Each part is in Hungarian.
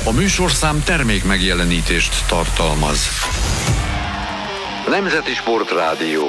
A műsorszám termék megjelenítést tartalmaz. Nemzeti Sportrádió.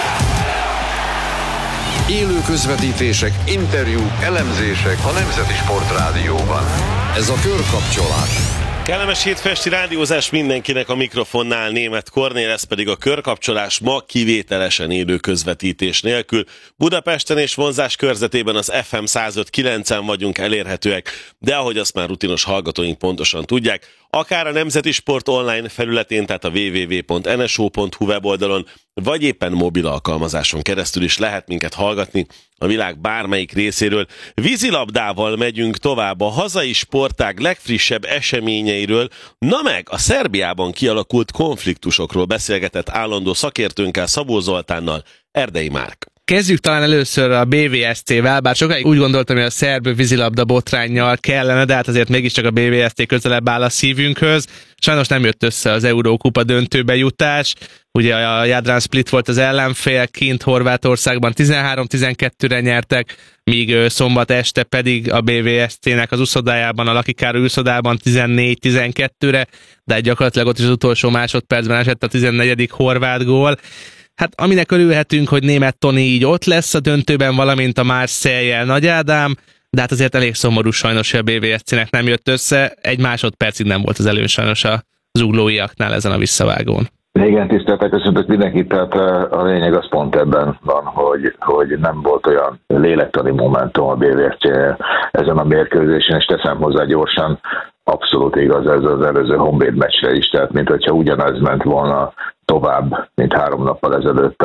Élő közvetítések, interjúk, elemzések a Nemzeti Sportrádióban. Ez a Körkapcsolás. Kellemes hétfesti rádiózás mindenkinek, a mikrofonnál Németh Kornél, ez pedig a Körkapcsolás, ma kivételesen élő közvetítés nélkül. Budapesten és vonzás körzetében az FM 105.9-en vagyunk elérhetőek, de ahogy azt már rutinos hallgatóink pontosan tudják, akár a Nemzeti Sport online felületén, tehát a www.nso.hu weboldalon, vagy éppen mobil alkalmazáson keresztül is lehet minket hallgatni a világ bármelyik részéről. Vízilabdával megyünk tovább, a hazai sportág legfrissebb eseményeiről, na meg a Szerbiában kialakult konfliktusokról beszélgetett állandó szakértőnkkel, Szabó Zoltánnal, Erdei Márk. Kezdjük talán először a BVSC-vel, bár sokáig úgy gondoltam, hogy a szerb vízilabda botránnyal kellene, de hát azért mégiscsak a BVSC közelebb áll a szívünkhöz. Sajnos nem jött össze az Eurókupa döntőbe jutás. Ugye a Jadran Split volt az ellenfél, kint Horvátországban 13-12-re nyertek, míg szombat este pedig a BVSC-nek az uszodájában, a Laki Károly uszodában 14-12-re, de gyakorlatilag ott is az utolsó másodpercben esett a 14. horvát gól. Hát aminek örülhetünk, hogy Németh Toni így ott lesz a döntőben, valamint a Marseille-jel Nagy Ádám, de hát azért elég szomorú sajnos, hogy a BVSC-nek nem jött össze. Egy másodpercig nem volt az előny sajnos a zuglóiaknál ezen a visszavágón. Igen, tiszteltek, köszöntök mindenkit, tehát a lényeg az pont ebben van, hogy nem volt olyan lélektani momentum a BVSC ezen a mérkőzésen, és teszem hozzá gyorsan, abszolút igaz ez az előző Honvéd meccsre is, tehát mint hogyha ugyanez ment volna tovább, mint 3 nappal ezelőtt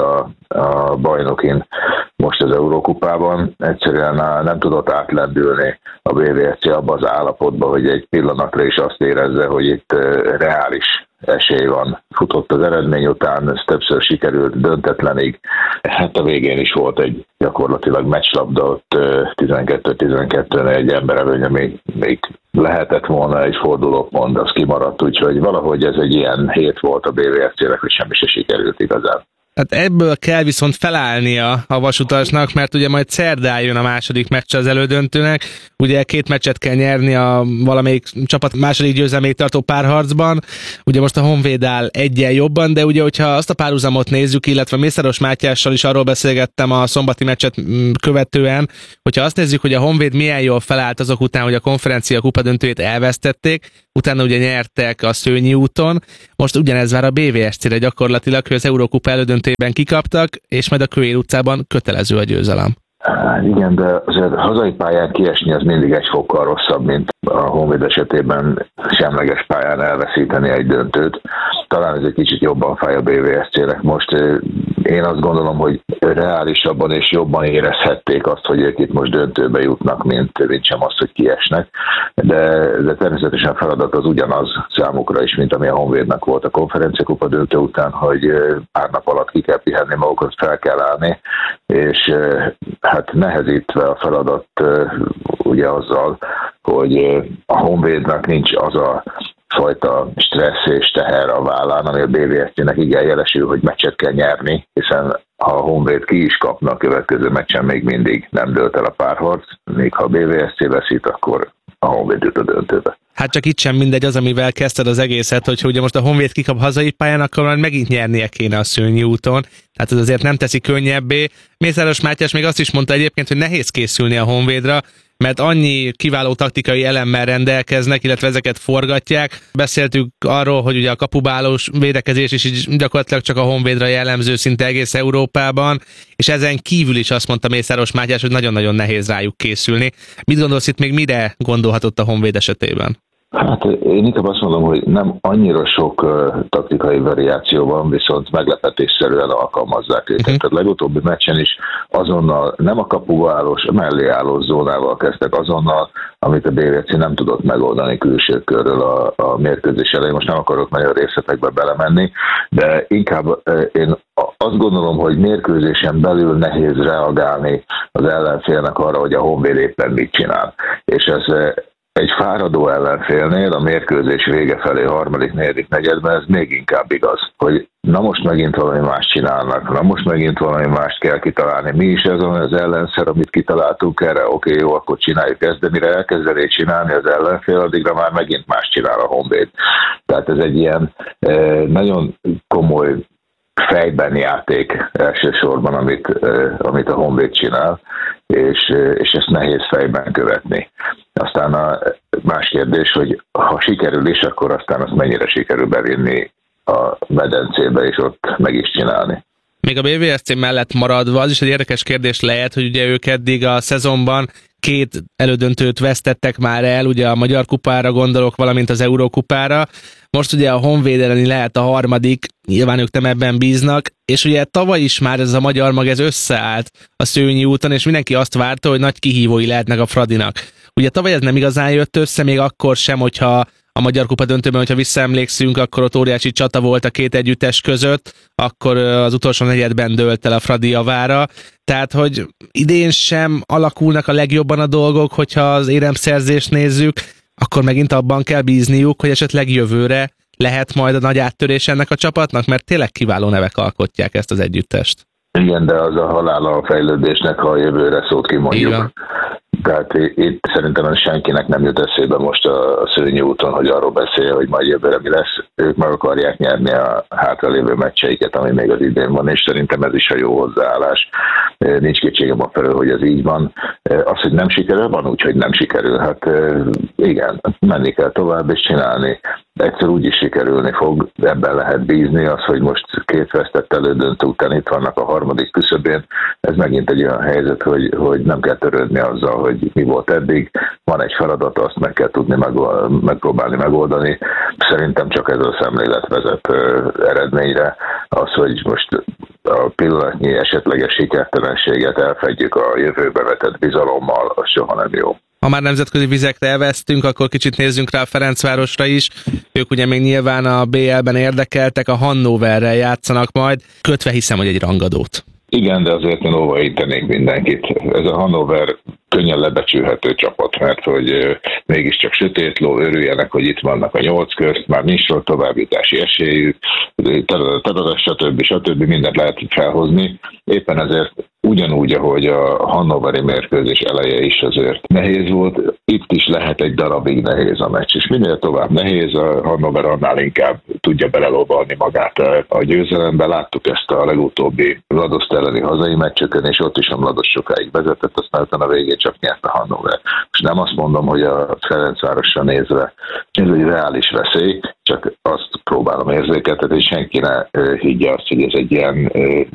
a bajnokin, most az Eurókupában. Egyszerűen nem tudott átlendülni a BVSC abba az állapotba, hogy egy pillanatra is azt érezze, hogy itt reális esély van. Futott az eredmény után, ez többször sikerült döntetlenig. Hát a végén is volt egy gyakorlatilag meccslabda, 12-12-nél egy emberelőny, ami még lehetett volna egy fordulópont, az kimaradt, úgyhogy valahogy ez egy ilyen hét volt a BVSC-nek, hogy semmi se sikerült igazán. Hát ebből kell viszont felállnia a vasutasnak, mert ugye majd szerdán jön a második meccs az elődöntőnek, ugye 2 meccset kell nyerni a valamelyik csapat második győzelmét tartó párharcban, ugye most a Honvéd áll egyen jobban, de ugye hogyha azt a párhuzamot nézzük, illetve Mészáros Mátyással is arról beszélgettem a szombati meccset követően, hogyha azt nézzük, hogy a Honvéd milyen jól felállt azok után, hogy a konferencia kupa döntőjét elvesztették, utána ugye nyertek a Szőnyi úton, most ugyanez vár a BVSC-re gyakorlatilag, hogy az Eurókupa elődöntőjében kikaptak, és majd a Kőér utcában kötelező a győzelem. Igen, de azért hazai pályán kiesni az mindig egy fokkal rosszabb, mint a Honvéd esetében semleges pályán elveszíteni egy döntőt. Talán ez egy kicsit jobban fáj a BVSC-nek. Most én azt gondolom, hogy reálisabban és jobban érezhették azt, hogy ők itt most döntőbe jutnak, mint sem azt, hogy kiesnek. De természetesen feladat az ugyanaz számukra is, mint ami a Honvédnak volt a konferenciakupa döntő után, hogy pár nap alatt ki kell pihenni magukat, fel kell állni, és hát nehezítve a feladat ugye azzal, hogy a Honvédnak nincs az a fajta stressz és teher a vállán, ami a BVSC-nek igen jelesül, hogy meccset kell nyerni, hiszen ha a Honvéd ki is kapna a következő meccsen, még mindig nem dőlt el a párharc, még ha a BVSC veszít, akkor a Honvéd jut a döntőbe. Hát csak itt sem mindegy az, amivel kezdted az egészet, hogy ugye most a Honvéd kikap hazai pályán, akkor majd megint nyernie kéne a Szőnyi úton. Tehát ez azért nem teszi könnyebbé. Mészáros Mátyás még azt is mondta egyébként, hogy nehéz készülni a Honvédra, mert annyi kiváló taktikai elemmel rendelkeznek, illetve ezeket forgatják. Beszéltük arról, hogy ugye a kapubálós védekezés is gyakorlatilag csak a Honvédra jellemző szinte egész Európában, és ezen kívül is azt mondta Mészáros Mátyás, hogy nagyon-nagyon nehéz rájuk készülni. Mit gondolsz itt, még mire gondolhatott a Honvéd esetében? Hát én inkább azt mondom, hogy nem annyira sok taktikai variáció van, viszont meglepetésszerűen alkalmazzák őket. Tehát a legutóbbi meccsen is azonnal nem a kapuállós, mellé álló zónával kezdtek azonnal, amit a BVSC nem tudott megoldani külső körről a mérkőzés elején. Most nem akarok nagyon részletekbe belemenni, de inkább én azt gondolom, hogy mérkőzésen belül nehéz reagálni az ellenfélnek arra, hogy a Honvéd éppen mit csinál. És ez egy fáradó ellenfélnél a mérkőzés vége felé, harmadik, negyedik negyedben ez még inkább igaz, hogy na most megint valami más csinálnak, na most megint valami mást kell kitalálni. Mi is ez az ellenszer, amit kitaláltunk erre, oké, jó, akkor csináljuk ezt, de mire elkezdené csinálni az ellenfél, addigra már megint más csinál a Honvéd. Tehát ez egy ilyen nagyon komoly fejben játék elsősorban, amit a Honvéd csinál, és ezt nehéz fejben követni. Aztán a más kérdés, hogy ha sikerül is, akkor aztán azt mennyire sikerül bevinni a medencébe, és ott meg is csinálni. Még a BVSC mellett maradva, az is egy érdekes kérdés lehet, hogy ugye ők eddig a szezonban 2 elődöntőt vesztettek már el, ugye a Magyar Kupára gondolok, valamint az Eurókupára. Most ugye a Honvéd elleni lehet a harmadik, nyilván ők nem ebben bíznak, és ugye tavaly is már ez a magyar mag ez összeállt a Szőnyi úton, és mindenki azt várta, hogy nagy kihívói lehetnek a Fradinak. Ugye tavaly ez nem igazán jött össze, még akkor sem, hogyha a Magyar Kupa döntőben, hogyha visszaemlékszünk, akkor ott óriási csata volt a 2 együttes között, akkor az utolsó negyedben dőlt el a Fradi javára. Tehát, hogy idén sem alakulnak a legjobban a dolgok, hogyha az éremszerzést nézzük, akkor megint abban kell bízniuk, hogy esetleg jövőre lehet majd a nagy áttörés ennek a csapatnak, mert tényleg kiváló nevek alkotják ezt az együttest. Igen, de az a halála a fejlődésnek, ha a jövőre szót kimondjuk. Igen. Tehát itt szerintem senkinek nem jut eszébe most a Szőnyi úton, hogy arról beszél, hogy majd jövőre mi lesz. Ők meg akarják nyerni a hátralévő meccseiket, ami még az idén van, és szerintem ez is a jó hozzáállás. Nincs kétségem afelől, hogy ez így van. Az, hogy nem sikerül, van úgy, hogy nem sikerül. Hát igen, menni kell tovább és csinálni. Egyszer úgy is sikerülni fog, ebben lehet bízni. Az, hogy most 2 vesztett elődöntő után itt vannak a harmadik küszöbén, ez megint egy olyan helyzet, hogy nem kell törődni azzal, hogy mi volt eddig. Van egy feladat, azt meg kell tudni megpróbálni megoldani. Szerintem csak ez a szemlélet vezet eredményre. Az, hogy most a pillanatnyi esetleges sikertelenséget elfedjük a jövőbe vetett bizalommal, az soha nem jó. Ha már nemzetközi vizekre elvesztünk, akkor kicsit nézzünk rá a Ferencvárosra is. Ők ugye még nyilván a BL-ben érdekeltek, a Hannoverrel játszanak majd, kötve hiszem, hogy egy rangadót. Igen, de azért én óvaintenék mindenkit. Ez a Hannover könnyen lebecsülhető csapat, mert hogy mégiscsak sötétló, örüljenek, hogy itt vannak a 8 közt, már nincs sok továbbjutási esélyük, stb. Mindent lehet felhozni. Éppen ezért ugyanúgy, ahogy a hannoveri mérkőzés eleje is azért nehéz volt, itt is lehet egy darabig nehéz a meccs, és minél tovább nehéz, a Hannover annál inkább tudja belelóbalni magát a győzelembe. Láttuk ezt a legutóbbi Mladoszt elleni hazai meccsökön, és ott is a Mladosz sokáig vezetett, aztán a végén csak nyert a Hannover. És nem azt mondom, hogy a Ferencvárosra nézve ez egy reális veszély, csak azt próbálom érzékeltetni, hogy senki ne higgye azt, hogy ez egy ilyen